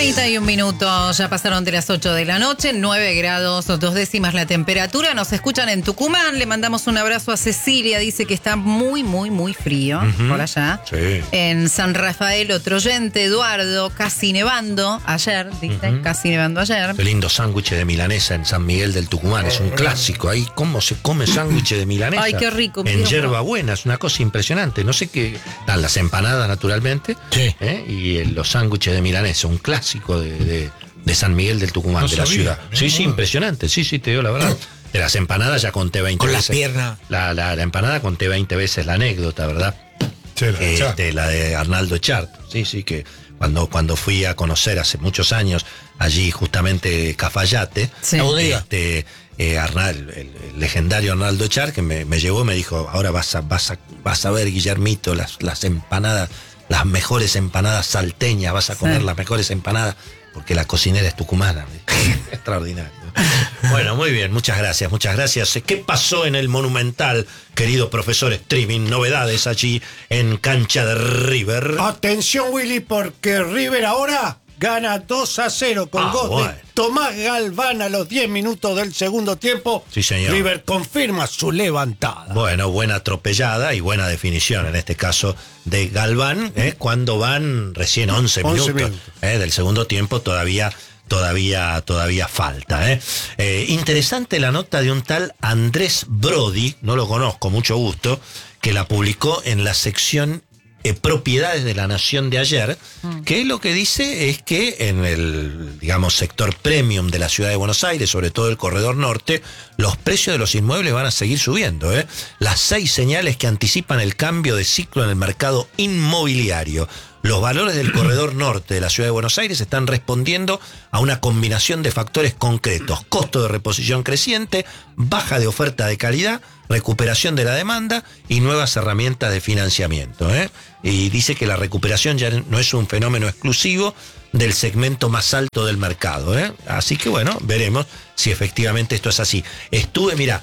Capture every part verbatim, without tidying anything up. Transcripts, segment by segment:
treinta y un minutos, ya pasaron de las ocho de la noche, nueve grados, dos décimas la temperatura. Nos escuchan en Tucumán, le mandamos un abrazo a Cecilia, dice que está muy, muy, muy frío uh-huh. por allá. Sí. En San Rafael, otro oyente, Eduardo, casi nevando ayer, dice, uh-huh. casi nevando ayer. Qué lindo sándwich de milanesa en San Miguel del Tucumán, es un clásico. Ahí, ¿cómo se come sándwich de milanesa? Ay, qué rico. En Yerbabuena, es una cosa impresionante. No sé qué, dan las empanadas naturalmente, sí. ¿eh? Y el, los sándwiches de milanesa, un clásico de, de, de San Miguel del Tucumán, no de la sabía, ciudad. Sí, sí, impresionante, sí, sí, te digo la verdad. De las empanadas ya conté veinte Con veces. Con la pierna. La, la, la empanada conté veinte veces la anécdota, ¿verdad? Sí, la, de este, la de Arnaldo Echart. Sí, sí, que cuando, cuando fui a conocer hace muchos años allí justamente Cafayate, sí. este, eh, Arnal, el, el legendario Arnaldo Echart, que me, me llevó, me dijo, ahora vas a, vas a, vas a ver, Guillermito, las, las empanadas, las mejores empanadas salteñas, vas a comer sí. las mejores empanadas, porque la cocinera es tucumana. Extraordinario. Bueno, muy bien, muchas gracias, muchas gracias. ¿Qué pasó en el Monumental, querido profesor Streaming? Novedades allí en cancha de River. Atención, Willy, porque River ahora gana dos a cero con ah, gol bueno. de Tomás Galván a los diez minutos del segundo tiempo. Sí, señor. River confirma su levantada. Bueno, buena atropellada y buena definición, en este caso de Galván, ¿eh? Cuando van recién once, once minutos, minutos. ¿eh? Del segundo tiempo todavía... Todavía, todavía falta, ¿eh? ¿eh? Interesante la nota de un tal Andrés Brody, no lo conozco, mucho gusto, que la publicó en la sección eh, Propiedades de la Nación de ayer, mm. que lo que dice es que en el, digamos, sector premium de la ciudad de Buenos Aires, sobre todo el corredor norte, los precios de los inmuebles van a seguir subiendo, ¿eh? Las seis señales que anticipan el cambio de ciclo en el mercado inmobiliario. Los valores del corredor norte de la ciudad de Buenos Aires están respondiendo a una combinación de factores concretos: costo de reposición creciente, baja de oferta de calidad, recuperación de la demanda y nuevas herramientas de financiamiento, ¿eh? Y dice que la recuperación ya no es un fenómeno exclusivo del segmento más alto del mercado, ¿eh? Así que bueno, veremos si efectivamente esto es así. Estuve, mira,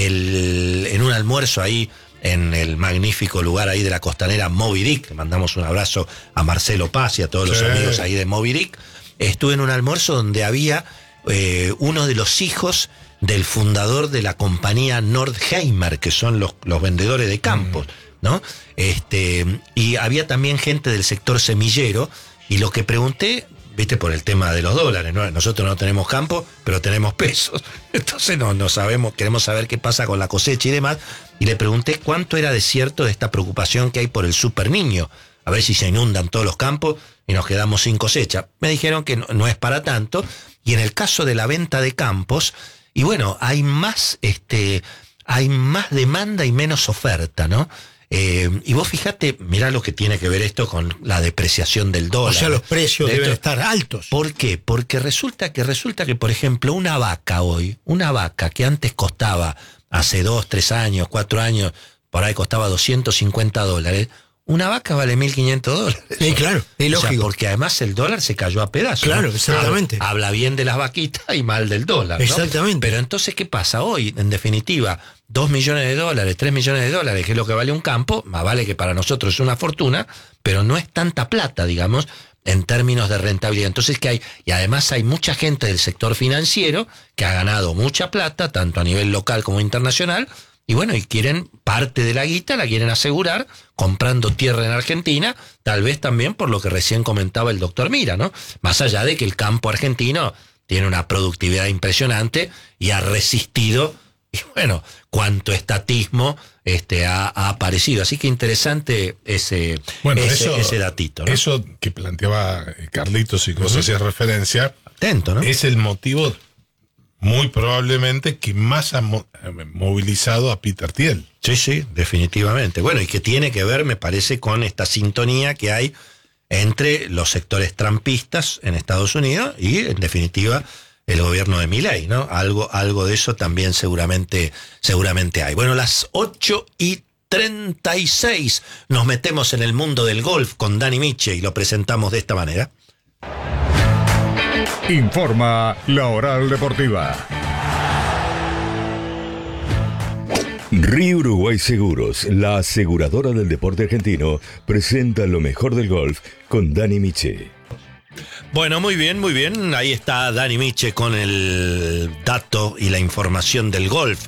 el, en un almuerzo ahí en el magnífico lugar ahí de la costanera Moby Dick, le mandamos un abrazo a Marcelo Paz y a todos sí. los amigos ahí de Moby Dick. Estuve en un almuerzo donde había eh, uno de los hijos del fundador de la compañía Nordheimer, que son los, los vendedores de campos, mm. ¿no? Este, y había también gente del sector semillero, y lo que pregunté, viste, por el tema de los dólares, ¿no? Nosotros no tenemos campo, pero tenemos pesos. Entonces no, no sabemos, queremos saber qué pasa con la cosecha y demás. Y le pregunté cuánto era de cierto de esta preocupación que hay por el super niño. A ver si se inundan todos los campos y nos quedamos sin cosecha. Me dijeron que no, no es para tanto. Y en el caso de la venta de campos, y bueno, hay más, este, hay más demanda y menos oferta, ¿no? Eh, y vos fíjate, mirá lo que tiene que ver esto con la depreciación del dólar. O sea, los precios de deben esto. estar altos. ¿Por qué? Porque resulta que, resulta que, por ejemplo, una vaca hoy, una vaca que antes costaba, hace dos, tres años, cuatro años, por ahí costaba doscientos cincuenta dólares, una vaca vale mil quinientos dólares. Sí, claro, es lógico. O sea, porque además el dólar se cayó a pedazos. Claro, ¿no? exactamente. Habla, habla bien de las vaquitas y mal del dólar, ¿no? Exactamente. Pero entonces, ¿qué pasa? Hoy, en definitiva, dos millones de dólares, tres millones de dólares, que es lo que vale un campo, más vale que para nosotros es una fortuna, pero no es tanta plata, digamos, en términos de rentabilidad. Entonces, ¿qué hay? Y además hay mucha gente del sector financiero que ha ganado mucha plata, tanto a nivel local como internacional, y bueno, y quieren parte de la guita, la quieren asegurar comprando tierra en Argentina, tal vez también por lo que recién comentaba el doctor Mira, ¿no? Más allá de que el campo argentino tiene una productividad impresionante y ha resistido, y bueno, cuánto estatismo este, ha, ha aparecido. Así que interesante ese, bueno, ese, eso, ese datito, ¿no? Eso que planteaba Carlitos y cosas uh-huh. hacía referencia, atento, ¿no? Es el motivo muy probablemente que más ha mo- movilizado a Peter Thiel. Sí, sí, definitivamente. Bueno, y que tiene que ver, me parece, con esta sintonía que hay entre los sectores trampistas en Estados Unidos y, en definitiva, el gobierno de Milei, ¿no? Algo, algo de eso también seguramente, seguramente hay. Bueno, las ocho y treinta y seis nos metemos en el mundo del golf con Dani Miche y lo presentamos de esta manera. Informa la Oral Deportiva. Río Uruguay Seguros, la aseguradora del deporte argentino, presenta lo mejor del golf con Dani Miche. Bueno, muy bien, muy bien. Ahí está Dani Miche con el dato y la información del golf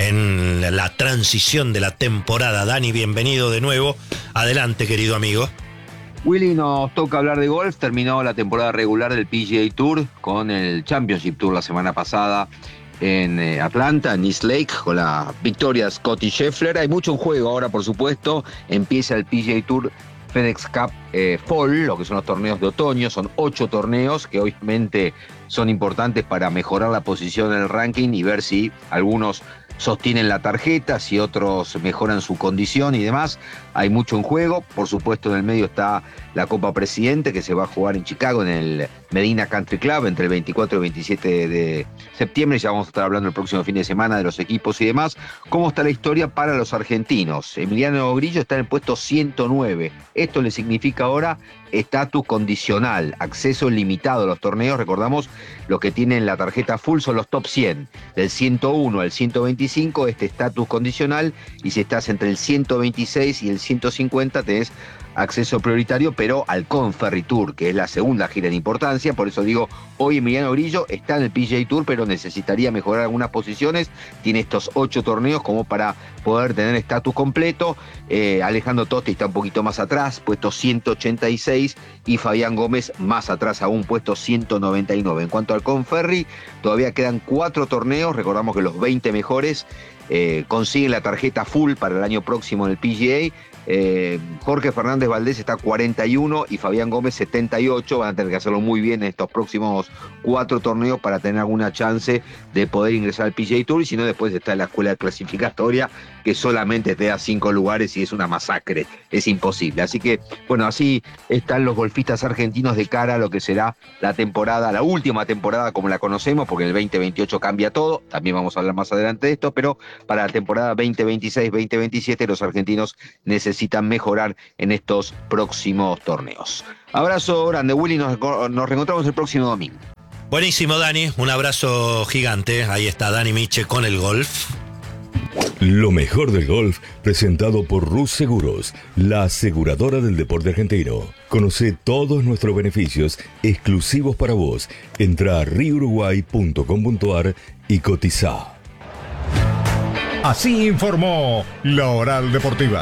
en la transición de la temporada. Dani, bienvenido de nuevo. Adelante, querido amigo. Willy, nos toca hablar de golf. Terminó la temporada regular del P G A Tour con el Championship Tour la semana pasada en eh, Atlanta, en East Lake, con la victoria de Scottie Scheffler. Hay mucho en juego ahora, por supuesto. Empieza el P G A Tour FedEx Cup eh, Fall, lo que son los torneos de otoño. Son ocho torneos que obviamente son importantes para mejorar la posición en el ranking y ver si algunos sostienen la tarjeta, si otros mejoran su condición y demás. Hay mucho en juego. Por supuesto, en el medio está la Copa Presidente, que se va a jugar en Chicago, en el Medina Country Club, entre el veinticuatro y el veintisiete de septiembre. Ya vamos a estar hablando el próximo fin de semana de los equipos y demás. ¿Cómo está la historia para los argentinos? Emiliano Grillo está en el puesto ciento nueve. Esto le significa ahora estatus condicional, acceso limitado a los torneos. Recordamos, lo que tienen la tarjeta full son los top cien, del ciento uno al ciento veinticinco, este estatus condicional, y si estás entre el ciento veintiséis y el ciento cincuenta tenés acceso prioritario, pero al Conferry Tour, que es la segunda gira en importancia. Por eso digo, hoy Emiliano Grillo está en el P G A Tour, pero necesitaría mejorar algunas posiciones. Tiene estos ocho torneos como para poder tener estatus completo. Eh, Alejandro Tosti está un poquito más atrás, puesto ciento ochenta y seis, y Fabián Gómez más atrás aún, puesto ciento noventa y nueve. En cuanto al Conferry, todavía quedan cuatro torneos. Recordamos que los veinte mejores eh, consiguen la tarjeta full para el año próximo en el P G A. Eh, Jorge Fernández Valdés está cuarenta y uno y Fabián Gómez setenta y ocho. Van a tener que hacerlo muy bien en estos próximos cuatro torneos para tener alguna chance de poder ingresar al P G A Tour. Y si no, después está la escuela clasificatoria, que solamente te da cinco lugares y es una masacre, es imposible. Así que, bueno, así están los golfistas argentinos de cara a lo que será la temporada, la última temporada como la conocemos, porque en el veinte veintiocho cambia todo. También vamos a hablar más adelante de esto, pero para la temporada veinte veintiséis veinte veintisiete los argentinos necesitan mejorar en estos próximos torneos. Abrazo grande, Willy, nos, nos reencontramos el próximo domingo. Buenísimo, Dani, un abrazo gigante. Ahí está Dani Miche con el golf. Lo mejor del golf, presentado por Rus Seguros, la aseguradora del deporte argentino. Conoce todos nuestros beneficios exclusivos para vos. Entra a rio uruguay punto com punto a r y cotiza. Así informó La Oral Deportiva.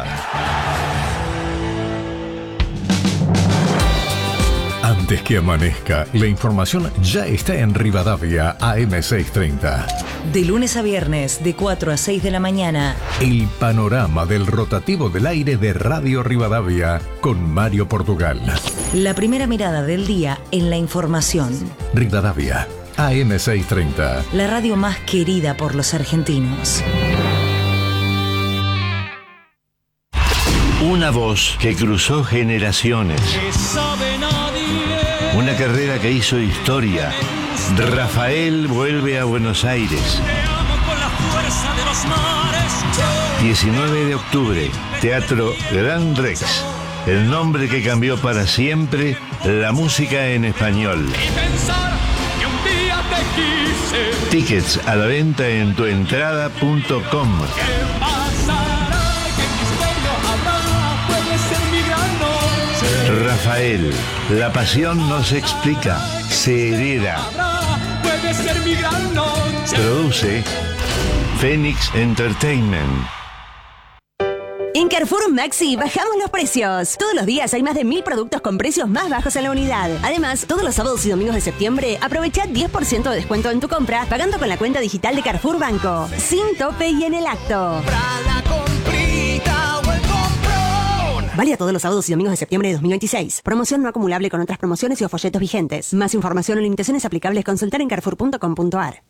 Antes que amanezca, la información ya está en Rivadavia A M seiscientos treinta. De lunes a viernes, de cuatro a seis de la mañana. El panorama del rotativo del aire de Radio Rivadavia con Mario Portugal. La primera mirada del día en la información. Rivadavia A M seiscientos treinta. La radio más querida por los argentinos. Una voz que cruzó generaciones. Una carrera que hizo historia. Rafael vuelve a Buenos Aires. diecinueve de octubre, Teatro Gran Rex. El nombre que cambió para siempre la música en español. Tickets a la venta en tuentrada punto com. Rafael, la pasión no se explica, se hereda. Produce Phoenix Entertainment. En Carrefour Maxi bajamos los precios. Todos los días hay más de mil productos con precios más bajos en la unidad. Además, todos los sábados y domingos de septiembre aprovecha diez por ciento de descuento en tu compra pagando con la cuenta digital de Carrefour Banco. Sin tope y en el acto. Válida todos los sábados y domingos de septiembre de dos mil veintiséis. Promoción no acumulable con otras promociones y o folletos vigentes. Más información o limitaciones aplicables consultar en carrefour punto com punto a r.